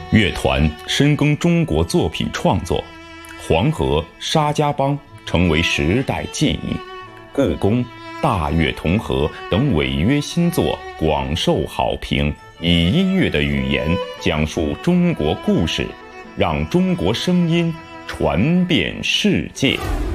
乐团深耕中国作品创作，黄河、沙家浜成为时代记忆，故宫、大乐同和等违约新作广受好评。以音乐的语言讲述中国故事，让中国声音传遍世界。